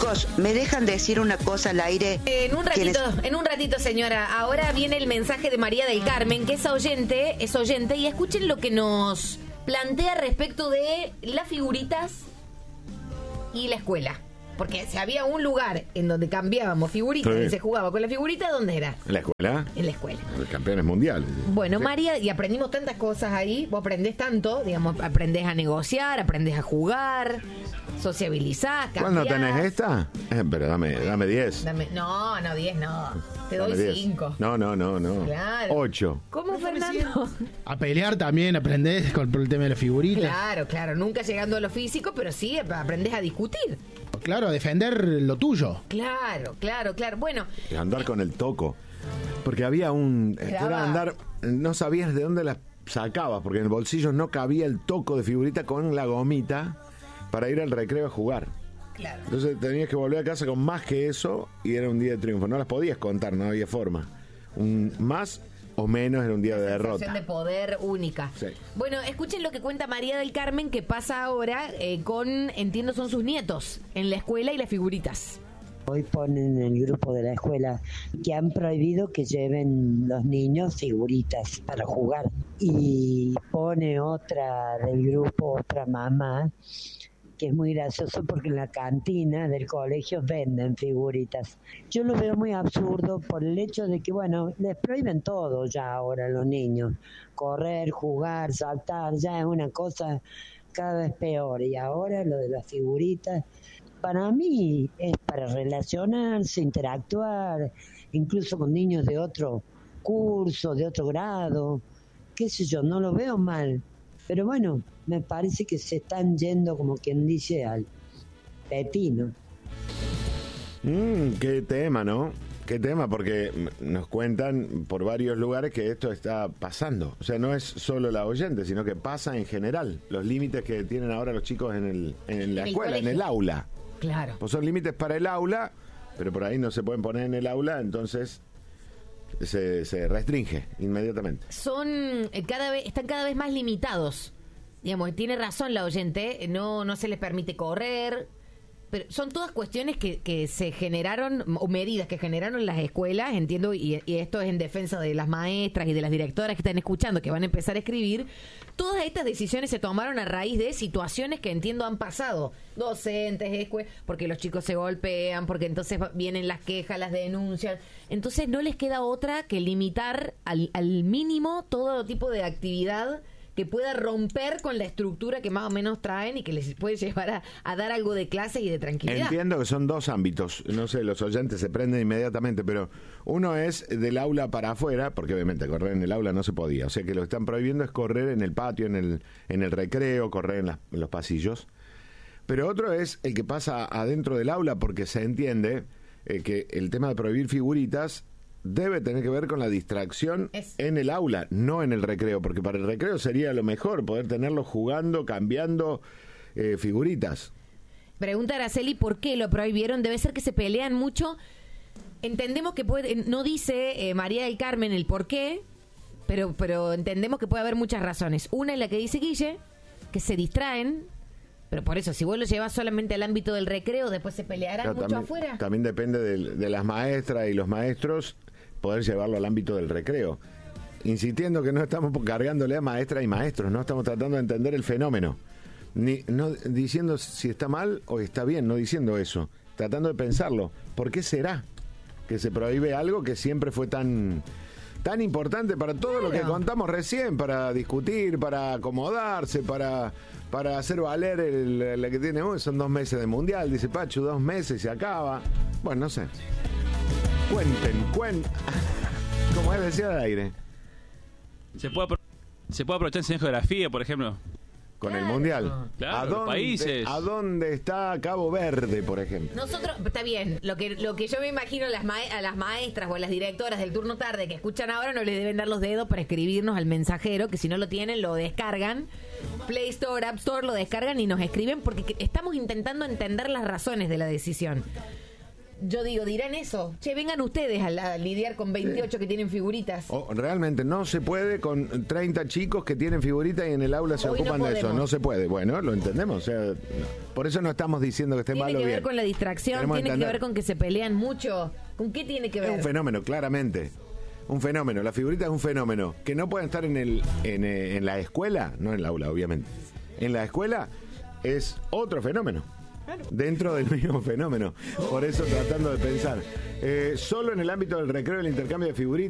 Chicos, ¿me dejan decir una cosa al aire? En un ratito, señora. Ahora viene el mensaje de María del Carmen, que es oyente, y escuchen lo que nos plantea respecto de las figuritas y la escuela. Porque si había un lugar en donde cambiábamos figuritas y se jugaba con la figurita, ¿dónde era? ¿En la escuela? En la escuela. Los campeones mundiales. Bueno, sí. María, y aprendimos tantas cosas ahí. Vos aprendés tanto, digamos, aprendés a negociar, aprendés a jugar, sociabilizar, cambiar. ¿Cuándo tenés esta? Pero dame 10. No, 10 no. Te doy 5. No. Claro. 8. ¿Cómo, Fernando? A pelear también aprendés con el tema de las figuritas. Claro. Nunca llegando a lo físico, pero sí aprendés a discutir. Claro, a defender lo tuyo. Claro. Bueno. Andar con el toco. Porque había era andar, no sabías de dónde las sacabas, porque en el bolsillo no cabía el toco de figurita con la gomita para ir al recreo a jugar. Claro. Entonces tenías que volver a casa con más que eso y era un día de triunfo. No las podías contar, no había forma. Más o menos era un día de derrota. Sensación de poder única. Sí. Bueno, escuchen lo que cuenta María del Carmen, que pasa ahora entiendo, son sus nietos en la escuela y las figuritas. Hoy ponen en el grupo de la escuela que han prohibido que lleven los niños figuritas para jugar. Y pone otra del grupo, otra mamá, que es muy gracioso porque en la cantina del colegio venden figuritas. Yo lo veo muy absurdo por el hecho de que, les prohíben todo ya ahora a los niños. Correr, jugar, saltar, ya es una cosa cada vez peor. Y ahora lo de las figuritas, para mí es para relacionarse, interactuar, incluso con niños de otro curso, de otro grado, qué sé yo, no lo veo mal. Pero bueno, me parece que se están yendo, como quien dice, al pepino. Qué tema, ¿no? Qué tema, porque nos cuentan por varios lugares que esto está pasando. O sea, no es solo la oyente, sino que pasa en general. Los límites que tienen ahora los chicos en la escuela, colegio. en el aula. Claro. Pues son límites para el aula, pero por ahí no se pueden poner en el aula, entonces se restringe inmediatamente. Están cada vez más limitados. Digamos, tiene razón la oyente, no se les permite correr, pero son todas cuestiones que se generaron, o medidas que generaron las escuelas, entiendo, y esto es en defensa de las maestras y de las directoras que están escuchando, que van a empezar a escribir. Todas estas decisiones se tomaron a raíz de situaciones que entiendo han pasado, docentes, porque los chicos se golpean, porque entonces vienen las quejas, las denuncias, entonces no les queda otra que limitar al mínimo todo tipo de actividad que pueda romper con la estructura que más o menos traen y que les puede llevar a dar algo de clase y de tranquilidad. Entiendo que son dos ámbitos, no sé, los oyentes se prenden inmediatamente, pero uno es del aula para afuera, porque obviamente correr en el aula no se podía, o sea que lo que están prohibiendo es correr en el patio, en el recreo, correr en los pasillos, pero otro es el que pasa adentro del aula, porque se entiende que el tema de prohibir figuritas debe tener que ver con la distracción en el aula, no en el recreo, porque para el recreo sería lo mejor poder tenerlos jugando, cambiando figuritas. Pregunta Araceli, ¿por qué lo prohibieron? Debe ser que se pelean mucho. Entendemos que no dice María del Carmen el por qué, pero entendemos que puede haber muchas razones. Una es la que dice Guille, que se distraen. Pero por eso, si vos lo llevas solamente al ámbito del recreo, después se pelearán mucho afuera. También depende de las maestras y los maestros poder llevarlo al ámbito del recreo. Insistiendo que no estamos cargándole a maestras y maestros, no estamos tratando de entender el fenómeno. No diciendo si está mal o está bien, no diciendo eso. Tratando de pensarlo. ¿Por qué será que se prohíbe algo que siempre fue tan importante para todo lo que contamos recién? Para discutir, para acomodarse, para hacer valer la que tiene hoy. Son 2 meses de mundial, dice Pachu, 2 meses y se acaba. Bueno, no sé. Cuenten. Como él decía al aire. Se puede aprovechar en geografía, por ejemplo. Con el mundial. Claro, los países. ¿A dónde está Cabo Verde, por ejemplo? Nosotros, está bien, lo que yo me imagino a las maestras o a las directoras del turno tarde que escuchan ahora no les deben dar los dedos para escribirnos al mensajero, que si no lo tienen lo descargan, Play Store, App Store, lo descargan y nos escriben porque estamos intentando entender las razones de la decisión. yo digo, dirán eso. Che, vengan ustedes a lidiar con 28 que tienen figuritas. Realmente no se puede con 30 chicos que tienen figuritas y en el aula se Hoy ocupan no de eso. podemos. No se puede. Bueno, lo entendemos. O sea, no. Por eso no estamos diciendo que esté mal Tiene o que bien. ver con la distracción, Queremos tiene que entender. ver con que se pelean mucho. ¿Con qué tiene que ver? Es un fenómeno, claramente. Un fenómeno. La figurita es un fenómeno. Que no pueden estar en la escuela, no en el aula, obviamente. En la escuela es otro fenómeno. Dentro del mismo fenómeno. Por eso tratando de pensar. Solo en el ámbito del recreo, el intercambio de figuritas.